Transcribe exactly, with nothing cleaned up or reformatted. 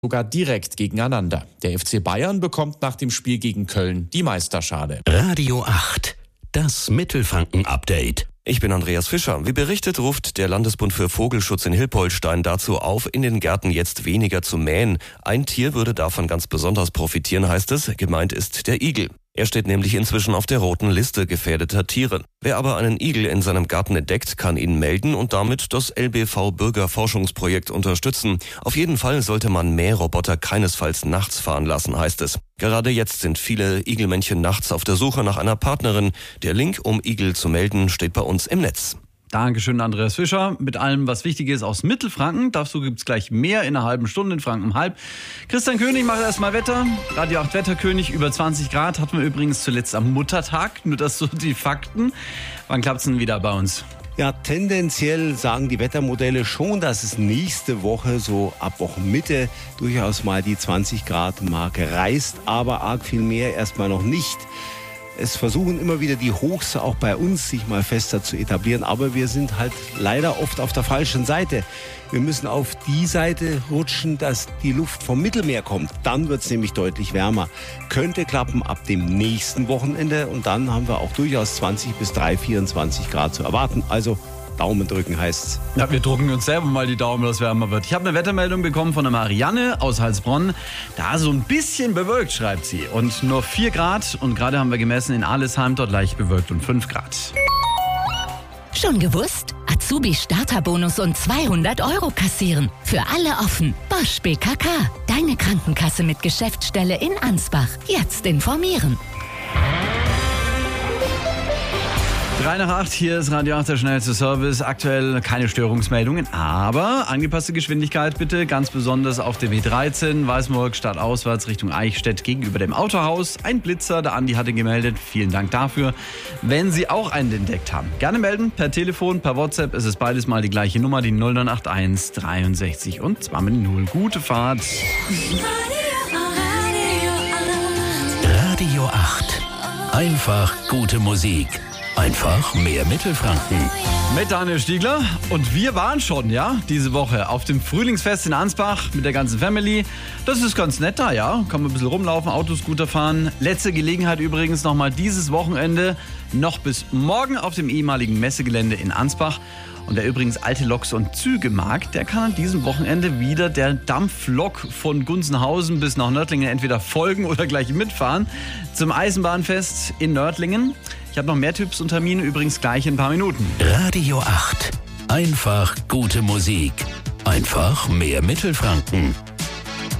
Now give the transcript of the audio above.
sogar direkt gegeneinander. Der F C Bayern bekommt nach dem Spiel gegen Köln die Meisterschale. Radio acht, das Mittelfranken-Update. Ich bin Andreas Fischer. Wie berichtet, ruft der Landesbund für Vogelschutz in Hilpoltstein dazu auf, in den Gärten jetzt weniger zu mähen. Ein Tier würde davon ganz besonders profitieren, heißt es. Gemeint ist der Igel. Er steht nämlich inzwischen auf der roten Liste gefährdeter Tiere. Wer aber einen Igel in seinem Garten entdeckt, kann ihn melden und damit das L B V-Bürgerforschungsprojekt unterstützen. Auf jeden Fall sollte man Mähroboter keinesfalls nachts fahren lassen, heißt es. Gerade jetzt sind viele Igelmännchen nachts auf der Suche nach einer Partnerin. Der Link, um Igel zu melden, steht bei uns im Netz. Dankeschön, Andreas Fischer. Mit allem, was wichtig ist aus Mittelfranken. Dazu gibt's gleich mehr in einer halben Stunde in Franken um halb. Christian König macht erstmal Wetter. Radio acht Wetterkönig, über zwanzig Grad hatten wir übrigens zuletzt am Muttertag. Nur das so die Fakten. Wann klappt's denn wieder bei uns? Ja, tendenziell sagen die Wettermodelle schon, dass es nächste Woche so ab Wochenmitte durchaus mal die zwanzig Grad Marke reißt. Aber arg viel mehr erstmal noch nicht. Es versuchen immer wieder die Hochs auch bei uns sich mal fester zu etablieren, aber wir sind halt leider oft auf der falschen Seite. Wir müssen auf die Seite rutschen, dass die Luft vom Mittelmeer kommt. Dann wird es nämlich deutlich wärmer. Könnte klappen ab dem nächsten Wochenende und dann haben wir auch durchaus zwanzig bis vierundzwanzig Grad zu erwarten. Also Daumen drücken heißt's. Ja, wir drücken uns selber mal die Daumen, dass es wärmer wird. Ich habe eine Wettermeldung bekommen von der Marianne aus Heilsbronn. Da so ein bisschen bewölkt, schreibt sie. Und nur vier Grad. Und gerade haben wir gemessen in Allesheim, dort leicht bewölkt und fünf Grad. Schon gewusst? Azubi-Starterbonus und zweihundert Euro kassieren. Für alle offen. Bosch B K K. Deine Krankenkasse mit Geschäftsstelle in Ansbach. Jetzt informieren. drei nach acht, hier ist Radio acht, der schnellste Service. Aktuell keine Störungsmeldungen, aber angepasste Geschwindigkeit bitte. Ganz besonders auf der W dreizehn, Weißenburg, stadtauswärts Richtung Eichstätt gegenüber dem Autohaus. Ein Blitzer, der Andi hatte gemeldet. Vielen Dank dafür. Wenn Sie auch einen entdeckt haben, gerne melden. Per Telefon, per WhatsApp. Es ist beides mal die gleiche Nummer, die null neun acht eins dreiundsechzig und zwei mit null. Gute Fahrt. Radio acht. Einfach gute Musik. Einfach mehr Mittelfranken. Mit Daniel Stiegler. Und wir waren schon, ja, diese Woche auf dem Frühlingsfest in Ansbach mit der ganzen Family. Das ist ganz nett da, ja. Kann man ein bisschen rumlaufen, Autoscooter fahren. Letzte Gelegenheit übrigens nochmal dieses Wochenende. Noch bis morgen auf dem ehemaligen Messegelände in Ansbach. Und wer übrigens alte Loks und Züge mag, der kann an diesem Wochenende wieder der Dampflok von Gunzenhausen bis nach Nördlingen entweder folgen oder gleich mitfahren zum Eisenbahnfest in Nördlingen. Ich habe noch mehr Tipps und Termine übrigens gleich in ein paar Minuten. Radio acht. Einfach gute Musik. Einfach mehr Mittelfranken.